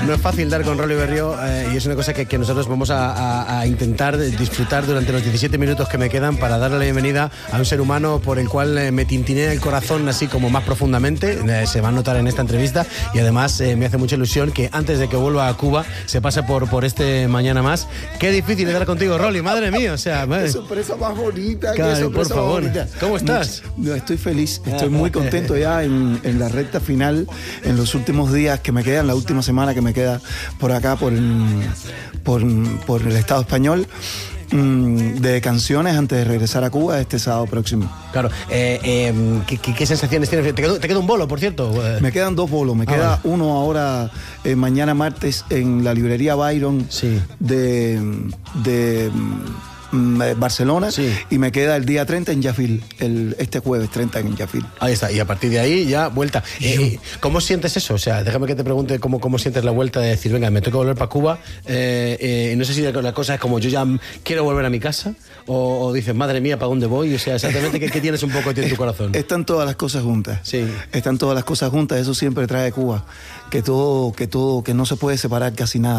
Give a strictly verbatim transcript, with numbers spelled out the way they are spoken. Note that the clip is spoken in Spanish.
No es fácil dar con Rolly Berrió eh, y es una cosa que, que nosotros vamos a, a, a intentar disfrutar durante los diecisiete minutos que me quedan para darle la bienvenida a un ser humano por el cual eh, me tintinea el corazón así como más profundamente. Eh, se va a notar en esta entrevista y además eh, me hace mucha ilusión que antes de que vuelva a Cuba se pase por, por este Mañana Más. Qué difícil es dar contigo, Rolly, madre mía. O sea, madre. Qué sorpresa más bonita. Claro, qué sorpresa por favor. Más bonita. ¿Cómo estás? Much, estoy feliz, estoy muy contento ya en, en la recta final, en los últimos días que me quedan, la última semana que me queda por acá, por, por, por el Estado español, de canciones antes de regresar a Cuba este sábado próximo. Claro, eh, eh, ¿qué, qué, ¿qué sensaciones tienes? ¿Te quedó, ¿Te queda un bolo, por cierto? Me quedan dos bolos, me ah, queda vale. uno ahora eh, mañana martes en la librería Byron sí. de... de Barcelona sí. y me queda el día treinta en Yafil, el, este jueves treinta en Yafil. Ahí está, y a partir de ahí ya vuelta. Eh, ¿Cómo sientes eso? O sea, déjame que te pregunte cómo, cómo sientes la vuelta de decir, venga, me toca volver para Cuba, eh, eh, no sé si la cosa es como yo ya quiero volver a mi casa o, o dices, madre mía, ¿para dónde voy? O sea, exactamente, ¿qué, qué tienes un poco en tu corazón? Están todas las cosas juntas. Sí. Están todas las cosas juntas, eso siempre trae Cuba, que todo, que todo, que no se puede separar casi nada.